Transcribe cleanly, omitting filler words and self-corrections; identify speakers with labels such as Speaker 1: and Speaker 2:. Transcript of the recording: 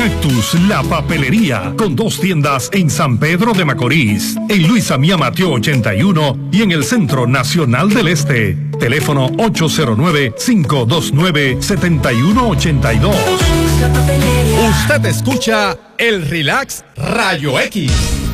Speaker 1: Cactus, la papelería, con 2 tiendas en San Pedro de Macorís, en Luis Amía Mateo 81 y en el Centro Nacional del Este. Teléfono 809-529-7182. Usted escucha el Relax Rayo X.